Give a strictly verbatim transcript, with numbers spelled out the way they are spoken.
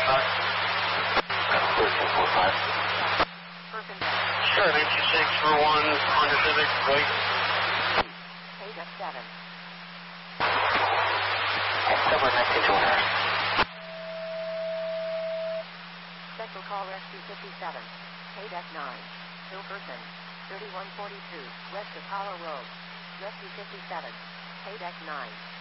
five. thirteen four five. Sure, eighty-six for one, Honda Civic, right. Eight up seven. October nineteen two hundred. Central call Rescue fifty-seven. Paid at nine. No person. thirty-one forty-two, west of Power Road. Rescue fifty-seven. Paid at nine.